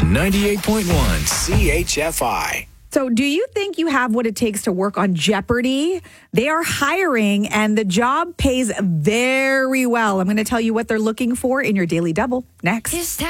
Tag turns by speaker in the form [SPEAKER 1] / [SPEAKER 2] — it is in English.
[SPEAKER 1] 98.1 CHFI.
[SPEAKER 2] So do you think you have what it takes to work on Jeopardy? They are hiring and the job pays very well. I'm going to tell you what they're looking for in your Daily Double next.